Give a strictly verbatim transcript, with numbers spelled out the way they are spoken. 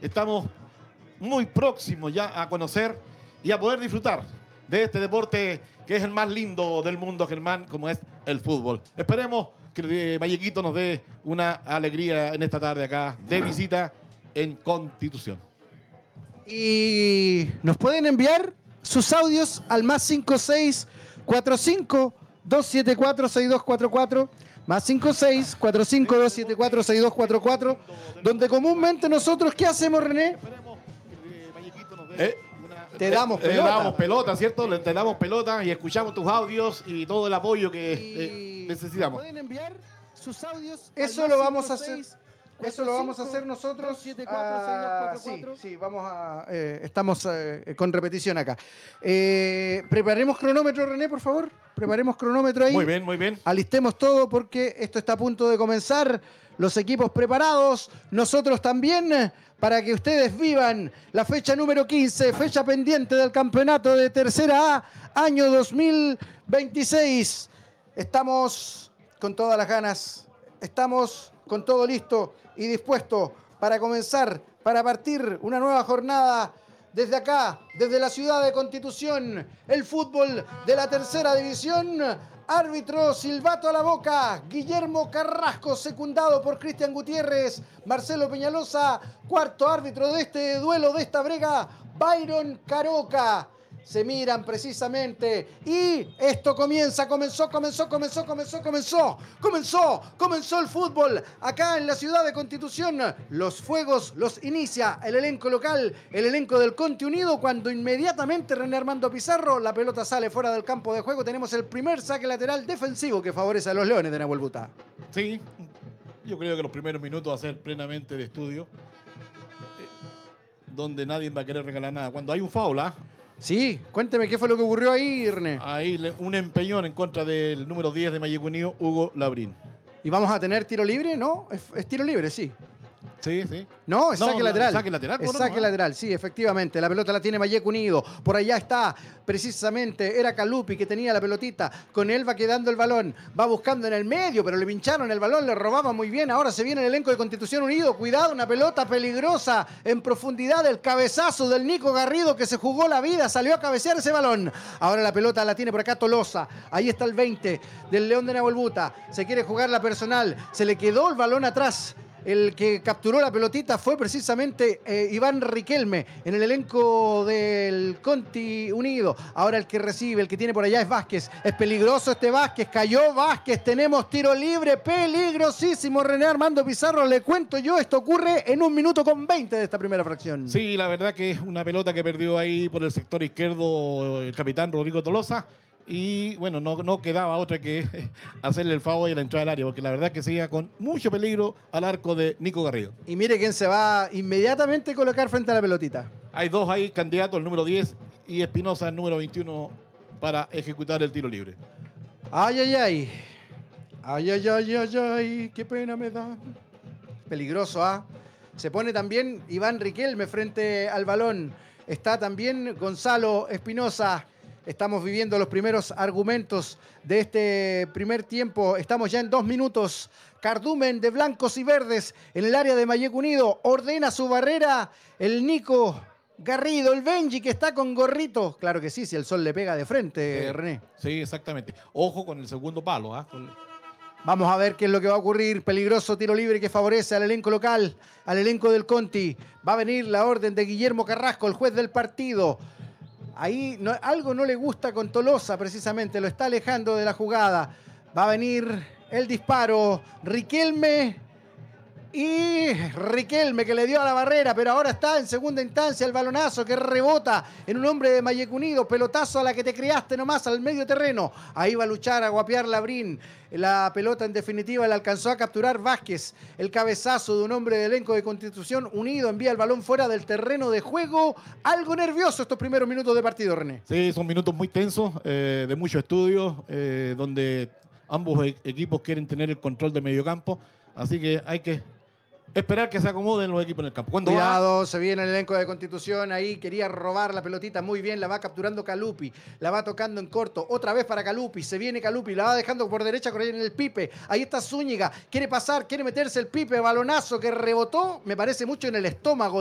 estamos muy próximos ya a conocer y a poder disfrutar de este deporte que es el más lindo del mundo, Germán, como es el fútbol. Esperemos que Vallequito nos dé una alegría en esta tarde acá de visita en Constitución. Y nos pueden enviar sus audios al más cinco seis cuatro cinco dos siete cuatro seis dos cuatro cuatro, más cinco seis cuatro cinco dos siete cuatro seis dos cuatro cuatro, donde comúnmente nosotros, ¿qué hacemos, René? ¿Eh? Te damos pelota. pelota. Te damos pelota, ¿cierto? Te damos pelota y escuchamos tus audios y todo el apoyo que eh, necesitamos. ¿Pueden enviar sus audios? Eso lo vamos a hacer. Eso lo vamos a hacer nosotros. Ah, sí, sí, vamos a. Eh, estamos eh, con repetición acá. Eh, preparemos cronómetro, René, por favor. Preparemos cronómetro ahí. Muy bien, muy bien. Alistemos todo porque esto está a punto de comenzar. Los equipos preparados, nosotros también, para que ustedes vivan la fecha número quince, fecha pendiente del campeonato de Tercera A, año dos mil veintiséis. Estamos con todas las ganas, estamos con todo listo y dispuesto para comenzar, para partir una nueva jornada desde acá, desde la ciudad de Constitución, el fútbol de la tercera división. Árbitro, silbato a la boca, Guillermo Carrasco, secundado por Cristian Gutiérrez, Marcelo Peñalosa, cuarto árbitro de este duelo, de esta brega, Byron Caroca. Se miran precisamente y esto comienza, comenzó, comenzó, comenzó, comenzó, comenzó, comenzó, comenzó el fútbol acá en la ciudad de Constitución. Los fuegos los inicia el elenco local, el elenco del Conti Unido, cuando inmediatamente René Armando Pizarro, la pelota sale fuera del campo de juego. Tenemos el primer saque lateral defensivo que favorece a los Leones de Nahuel Buta. Sí, yo creo que los primeros minutos va a ser plenamente de estudio, eh, donde nadie va a querer regalar nada. Cuando hay un foul, ¿ah? Sí, cuénteme qué fue lo que ocurrió ahí, René. Ahí un empeñón en contra del número diez de Valleco Unido, Hugo Labrín. ¿Y vamos a tener tiro libre? No, es, es tiro libre, sí. Sí, sí. No, es no, saque no, lateral. Saque lateral. Es no, saque no, lateral, sí, efectivamente. La pelota la tiene Valleco Unido. Por allá está, precisamente, era Calupi que tenía la pelotita. Con él va quedando el balón. Va buscando en el medio, pero le pincharon el balón, le robaba muy bien. Ahora se viene el elenco de Constitución Unido. Cuidado, una pelota peligrosa en profundidad. El cabezazo del Nico Garrido que se jugó la vida. Salió a cabecear ese balón. Ahora la pelota la tiene por acá Tolosa. Ahí está el veinte del León de Nahuel Buta. Se quiere jugar la personal. Se le quedó el balón atrás. El que capturó la pelotita fue precisamente eh, Iván Riquelme en el elenco del Conti Unido. Ahora el que recibe, el que tiene por allá es Vázquez. Es peligroso este Vázquez, cayó Vázquez. Tenemos tiro libre, peligrosísimo. René Armando Pizarro, le cuento yo, esto ocurre en un minuto con veinte de esta primera fracción. Sí, la verdad que es una pelota que perdió ahí por el sector izquierdo el capitán Rodrigo Tolosa. Y bueno, no, no quedaba otra que hacerle el favor y la entrada al área, porque la verdad que seguía con mucho peligro al arco de Nico Garrido. Y mire quién se va inmediatamente a colocar frente a la pelotita. Hay dos ahí candidatos, el número diez y Espinosa, el número veintiuno, para ejecutar el tiro libre. Ay, ay, ay. Ay, ay, ay, ay, ay. Qué pena me da. Peligroso, ¿ah? Se pone también Iván Riquelme frente al balón. Está también Gonzalo Espinosa. Estamos viviendo los primeros argumentos de este primer tiempo. Estamos ya en dos minutos. Cardumen de blancos y verdes en el área de Valleco Unido. Ordena su barrera el Nico Garrido, el Benji que está con gorrito. Claro que sí, si el sol le pega de frente, eh, René. Sí, exactamente. Ojo con el segundo palo. ¿ah? Con... Vamos a ver qué es lo que va a ocurrir. Peligroso tiro libre que favorece al elenco local, al elenco del Conti. Va a venir la orden de Guillermo Carrasco, el juez del partido. Ahí no, algo no le gusta con Tolosa, precisamente, lo está alejando de la jugada. Va a venir el disparo, Riquelme y Riquelme que le dio a la barrera, pero ahora está en segunda instancia el balonazo que rebota en un hombre de Valleco Unido, pelotazo a la que te criaste nomás al medio terreno. Ahí va a luchar, a guapear Labrín. La pelota en definitiva la alcanzó a capturar Vázquez. El cabezazo de un hombre de elenco de Constitución Unido envía el balón fuera del terreno de juego. Algo nervioso estos primeros minutos de partido, René. Sí, son minutos muy tensos, eh, de mucho estudio, eh, donde ambos e equipos quieren tener el control del mediocampo. Así que hay que esperar que se acomoden los equipos en el campo. Cuando Cuidado, va... se viene el elenco de Constitución, ahí quería robar la pelotita, muy bien, la va capturando Calupi, la va tocando en corto, otra vez para Calupi, se viene Calupi, la va dejando por derecha correr en el Pipe, ahí está Zúñiga, quiere pasar, quiere meterse el Pipe, balonazo que rebotó, me parece mucho en el estómago